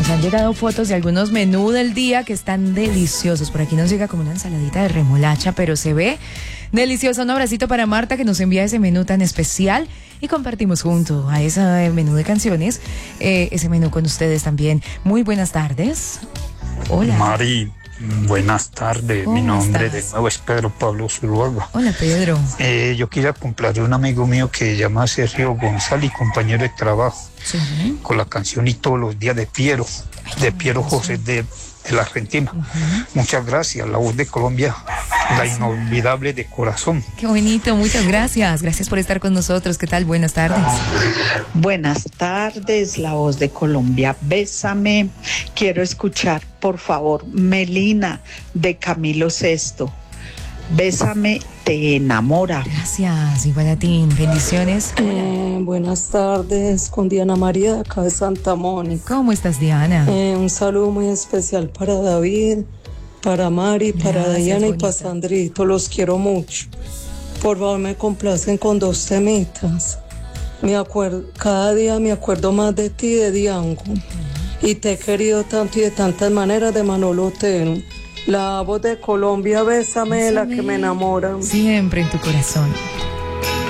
Nos han llegado fotos de algunos menús del día que están deliciosos. Por aquí nos llega como una ensaladita de remolacha, pero se ve delicioso. Un abracito para Marta, que nos envía ese menú tan especial y compartimos junto a ese menú de canciones, ese menú con ustedes también. Muy buenas tardes. Hola. Mari, buenas tardes. Mi nombre de nuevo es Pedro Pablo Zuluaga. Hola, Pedro. Yo quería complacer a un amigo mío que se llama Sergio González, compañero de trabajo, Sí. con la canción Y todos los días de Piero José de la Argentina. Muchas gracias. La voz de Colombia, la inolvidable de corazón. Qué bonito, muchas gracias. Gracias por estar con nosotros. ¿Qué tal? Buenas tardes. Buenas tardes, la voz de Colombia. Bésame. Quiero escuchar, por favor, Melina de Camilo Sesto. Bésame, te enamora. Gracias, igual a ti. Bendiciones. Buenas tardes, con Diana María de acá de Santa Mónica. ¿Cómo estás, Diana? Un saludo muy especial para David, para Mari, para Gracias, Diana bonita. y para Sandrito. Los quiero mucho. Por favor, me complacen con 2 temitas. Cada día me acuerdo más de ti, de Diango. Y te he querido tanto y de tantas maneras, de Manolo Otero. La voz de Colombia, bésame, la que me enamora. Siempre en tu corazón.